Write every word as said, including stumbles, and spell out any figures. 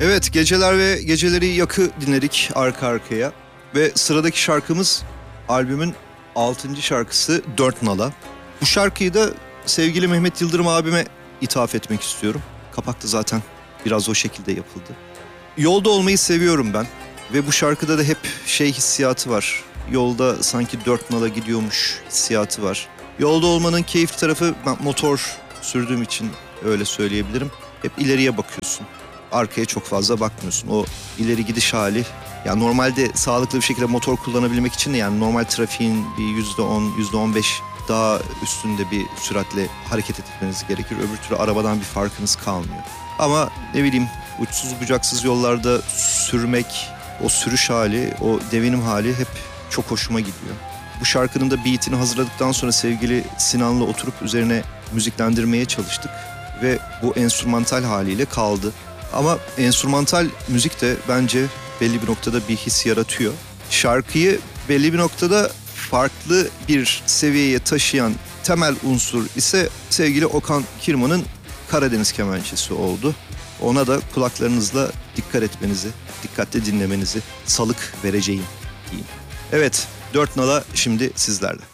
Evet, Geceler ve Geceleri Yakı dinledik arka arkaya. Ve sıradaki şarkımız albümün altıncı şarkısı Dört Nala. Bu şarkıyı da sevgili Mehmet Yıldırım abime ithaf etmek istiyorum. Kapak da zaten biraz o şekilde yapıldı. Yolda olmayı seviyorum ben. Ve bu şarkıda da hep şey hissiyatı var. Yolda sanki dört nala gidiyormuş hissiyatı var. Yolda olmanın keyifli tarafı, ben motor sürdüğüm için öyle söyleyebilirim. Hep ileriye bakıyorsun. Arkaya çok fazla bakmıyorsun. O ileri gidiş hali. Yani normalde sağlıklı bir şekilde motor kullanabilmek için de yani normal trafiğin bir yüzde on, yüzde on beş daha üstünde bir süratle hareket etmeniz gerekir. Öbür türlü arabadan bir farkınız kalmıyor. Ama ne bileyim, uçsuz bucaksız yollarda sürmek, o sürüş hali, o devinim hali hep çok hoşuma gidiyor. Bu şarkının da beatini hazırladıktan sonra sevgili Sinan'la oturup üzerine müziklendirmeye çalıştık. Ve bu enstrümantal haliyle kaldı. Ama enstrümantal müzik de bence belli bir noktada bir his yaratıyor. Şarkıyı belli bir noktada farklı bir seviyeye taşıyan temel unsur ise sevgili Okan Kirman'ın Karadeniz kemençesi oldu. Ona da kulaklarınızla dikkat etmenizi, dikkatli dinlemenizi salık vereceğim diyeyim. Evet, Dört Nala şimdi sizlerle.